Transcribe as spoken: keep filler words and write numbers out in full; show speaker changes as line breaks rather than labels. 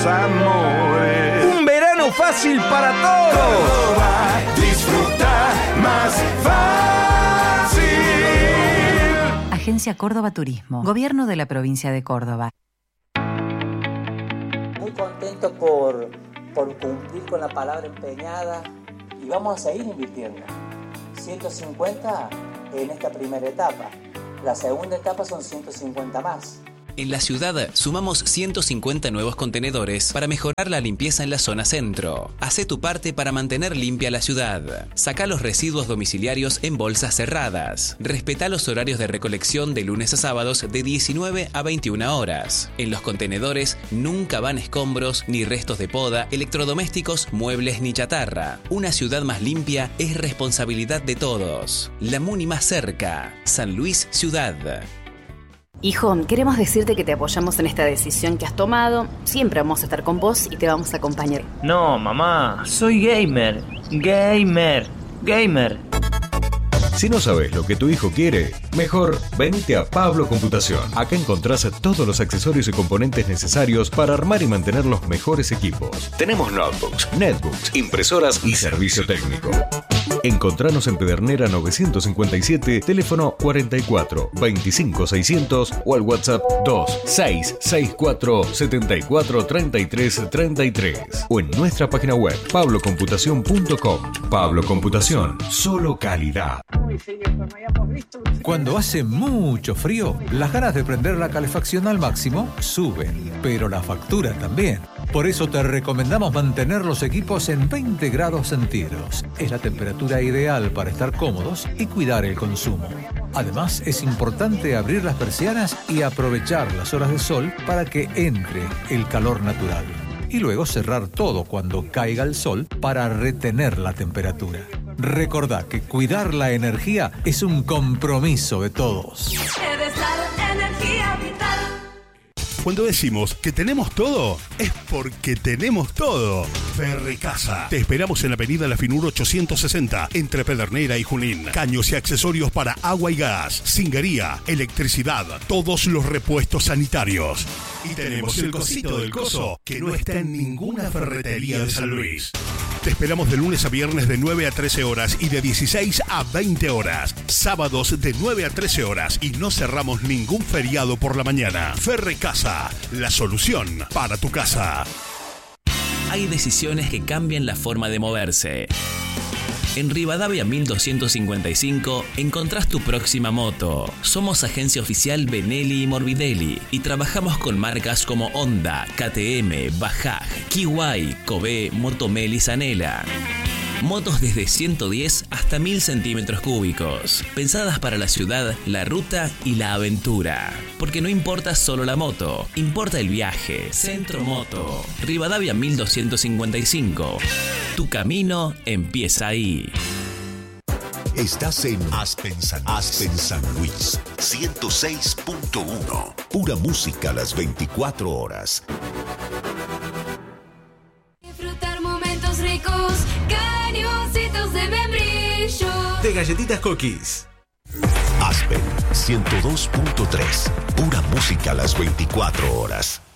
los amores.
Un verano fácil para todos.
Córdoba, disfruta más fácil.
Agencia Córdoba Turismo, Gobierno de la Provincia de Córdoba.
Muy contento por, por cumplir con la palabra empeñada y vamos a seguir invirtiendo. ciento cincuenta en esta primera etapa. La segunda etapa son ciento cincuenta más.
En la ciudad sumamos ciento cincuenta nuevos contenedores para mejorar la limpieza en la zona centro. Hacé tu parte para mantener limpia la ciudad. Sacá los residuos domiciliarios en bolsas cerradas. Respetá los horarios de recolección de lunes a sábados de diecinueve a veintiuna horas. En los contenedores nunca van escombros, ni restos de poda, electrodomésticos, muebles ni chatarra. Una ciudad más limpia es responsabilidad de todos. La Muni más cerca. San Luis Ciudad.
Hijo, queremos decirte que te apoyamos en esta decisión que has tomado. Siempre vamos a estar con vos y te vamos a acompañar.
No, mamá, soy gamer. Gamer. Gamer.
Si no sabes lo que tu hijo quiere, mejor venite a Pablo Computación. Acá encontrás todos los accesorios y componentes necesarios para armar y mantener los mejores equipos. Tenemos notebooks, netbooks, impresoras y servicio técnico. Encontranos en Pedernera novecientos cincuenta y siete, teléfono cuarenta y cuatro, veinticinco seiscientos o al WhatsApp dos seis seis cuatro siete cuatro tres tres tres tres o en nuestra página web pablo computación punto com. Pablo Computación, solo calidad.
Cuando hace mucho frío, las ganas de prender la calefacción al máximo suben, pero la factura también. Por eso te recomendamos mantener los equipos en veinte grados centígrados. Es la temperatura ideal para estar cómodos y cuidar el consumo. Además, es importante abrir las persianas y aprovechar las horas de sol para que entre el calor natural. Y luego cerrar todo cuando caiga el sol para retener la temperatura. Recordá que cuidar la energía es un compromiso de todos.
Energía vital.
Cuando decimos que tenemos todo, es porque tenemos todo. Ferrecasa. Te esperamos en la avenida La Finur ochocientos sesenta, entre Pedernera y Junín. Caños y accesorios para agua y gas, cingería, electricidad, todos los repuestos sanitarios. Y tenemos el cosito del coso, que no está en ninguna ferretería de San Luis. Te esperamos de lunes a viernes de nueve a trece horas y de dieciséis a veinte horas. Sábados de nueve a trece horas y no cerramos ningún feriado por la mañana. Ferrecasa, la solución para tu casa.
Hay decisiones que cambian la forma de moverse. En Rivadavia mil doscientos cincuenta y cinco encontrás tu próxima moto. Somos agencia oficial Benelli y Morbidelli y trabajamos con marcas como Honda, K T M, Bajaj, Kiwai, Kobe, Motomel y Zanela. Motos desde ciento diez hasta mil centímetros cúbicos, pensadas para la ciudad, la ruta y la aventura. Porque no importa solo la moto, importa el viaje. Centro Moto, Rivadavia mil doscientos cincuenta y cinco. Tu camino empieza ahí.
Estás en Aspen San, Aspen San Luis, ciento seis punto uno. Pura música las veinticuatro horas.
Disfrutar momentos ricos, cañoncitos de membrillo.
De galletitas Cookies.
Aspen ciento dos punto tres. Pura música las veinticuatro horas.